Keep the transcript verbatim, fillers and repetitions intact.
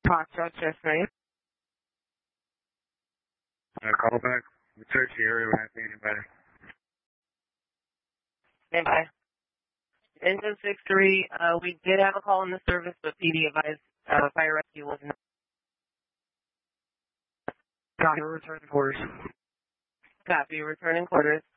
Foxtrot chest name. Uh, call back. We search the area. We're not seeing anybody. Stand by. Engine six three, uh, we did have a call in the service, but P D advised uh, fire rescue was not. Copy, return quarters. Copy, returning quarters.